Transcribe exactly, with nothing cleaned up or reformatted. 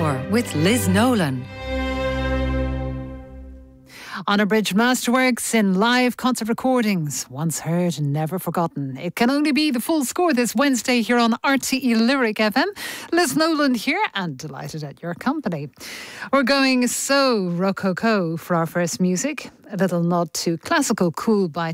Hour with Liz Nolan. Unabridged Masterworks in live concert recordings, once heard and never forgotten. It can only be the full score this Wednesday here on R T E Lyric F M. Liz Nolan here and delighted at your company. We're going so rococo for our first music. A little nod to Classical Cool by